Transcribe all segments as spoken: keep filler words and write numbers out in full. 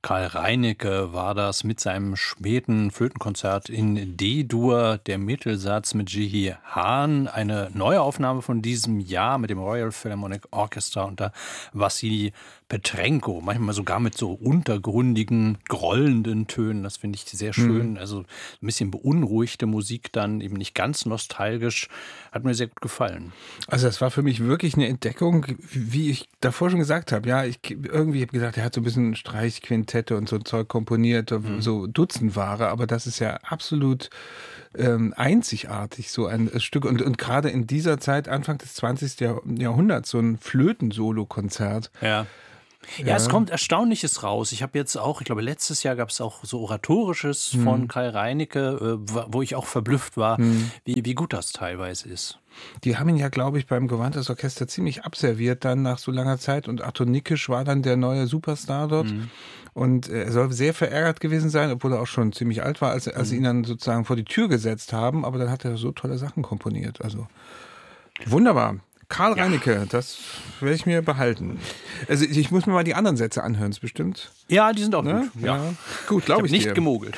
Karl Reinicke war das mit seinem späten Flötenkonzert in D-Dur, der Mittelsatz mit Jihi Hahn, eine Neuaufnahme von diesem Jahr mit dem Royal Philharmonic Orchestra unter Wassili Petrenko, manchmal sogar mit so untergründigen, grollenden Tönen, das finde ich sehr schön, Mhm. also ein bisschen beunruhigte Musik dann, eben nicht ganz nostalgisch, hat mir sehr gut gefallen. Also das war für mich wirklich eine Entdeckung, wie ich davor schon gesagt habe. Ja, ich irgendwie habe gesagt, er hat so ein bisschen Streichquintette und so Zeug komponiert, Mhm. so Dutzendware, aber das ist ja absolut ähm, einzigartig, so ein Stück. Und, und gerade in dieser Zeit, Anfang des zwanzigsten Jahrhunderts, so ein Flöten-Solo-Konzert. Ja. Ja, es Ja. kommt Erstaunliches raus. Ich habe jetzt auch, ich glaube, letztes Jahr gab es auch so Oratorisches von Hm. Karl Reinicke, äh, wo ich auch verblüfft war, Hm. wie, wie gut das teilweise ist. Die haben ihn ja, glaube ich, beim Gewandhaus Orchester ziemlich abserviert dann nach so langer Zeit und Arthur Nikisch war dann der neue Superstar dort. Mhm. Und äh, er soll sehr verärgert gewesen sein, obwohl er auch schon ziemlich alt war, als, als sie Mhm. ihn dann sozusagen vor die Tür gesetzt haben. Aber dann hat er so tolle Sachen komponiert. Also wunderbar. Karl Ja. Reinicke, das werde ich mir behalten. Also ich muss mir mal die anderen Sätze anhören, ist bestimmt. Ja, die sind auch Ne? gut. Ja. Gut, Ich glaube habe ich, nicht dir. gemogelt.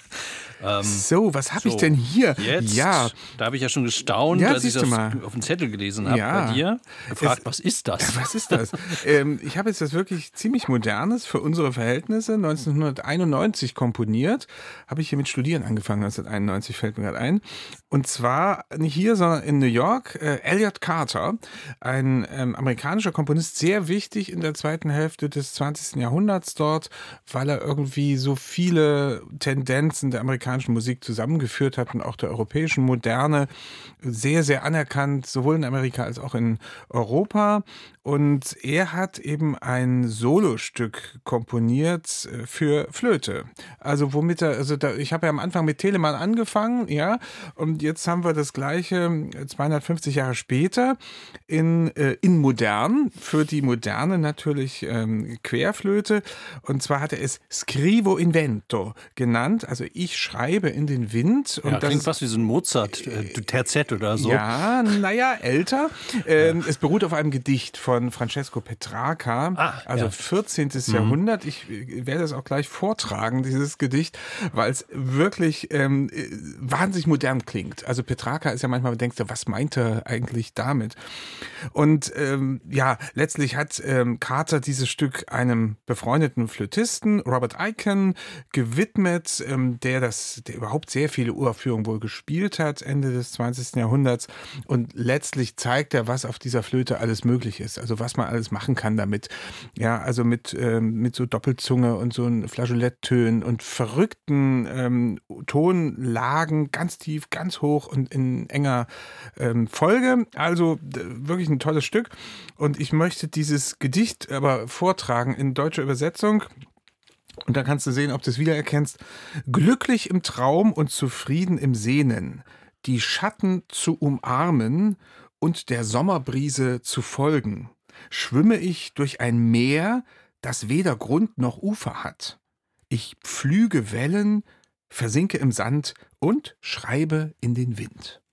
ähm, So, was habe ich so, denn hier? Jetzt, Ja, da habe ich ja schon gestaunt, Ja, als ich siehst du das mal. auf dem Zettel gelesen habe Ja. bei dir. Gefragt, Es- was ist das? was ist das? ähm, ich habe jetzt das wirklich ziemlich Modernes für unsere Verhältnisse neunzehnhunderteinundneunzig komponiert. Habe ich hier mit Studieren angefangen, neunzehnhunderteinundneunzig fällt mir gerade ein. Und zwar nicht hier, sondern in New York. Äh, Elliott Carter, ein ähm, amerikanischer Komponist, sehr wichtig in der zweiten Hälfte des zwanzigsten Jahrhunderts dort, weil er irgendwie so viele Tendenzen der amerikanischen Musik zusammengeführt hat und auch der europäischen Moderne. Sehr, sehr anerkannt, sowohl in Amerika als auch in Europa. Und er hat eben ein Solostück komponiert äh, für Flöte. Also womit er, also da, ich habe ja am Anfang mit Telemann angefangen, ja, und jetzt haben wir das gleiche äh, zweihundertfünfzig Jahre später in, äh, in modern, für die Moderne natürlich ähm, Querflöte. Und zwar hat er es Scrivo in Vento genannt, also ich schreibe in den Wind. Und Ja, das klingt ist- fast wie so ein Mozart, äh, Terzett oder so. ja, naja, älter. Ähm, Es beruht auf einem Gedicht von Francesco Petrarca, Ah, also ja. vierzehnten. Mhm. Jahrhundert. Ich äh, werde es auch gleich vortragen, dieses Gedicht, weil es wirklich ähm, äh, wahnsinnig modern klingt. Also Petrarca ist ja manchmal, denkst du, was meint er eigentlich damit? Und ähm, ja, letztlich hat ähm, Carter dieses Stück einem befreundeten Flötisten, Robert Aiken, gewidmet, ähm, der das, der überhaupt sehr viele Uraufführungen wohl gespielt hat, Ende des zwanzigsten. Jahrhunderts. Und letztlich zeigt er, was auf dieser Flöte alles möglich ist. Also was man alles machen kann damit. Ja, also mit, ähm, mit so Doppelzunge und so Flageoletttönen und verrückten ähm, Tonlagen, ganz tief, ganz hoch und in enger ähm, Folge. Also d- wirklich ein tolles Stück. Und ich möchte dieses Gedicht aber vortragen in deutscher Übersetzung. Und dann kannst du sehen, ob du es wiedererkennst. Glücklich im Traum und zufrieden im Sehnen, die Schatten zu umarmen und der Sommerbrise zu folgen, schwimme ich durch ein Meer, das weder Grund noch Ufer hat. Ich pflüge Wellen, versinke im Sand und schreibe in den Wind.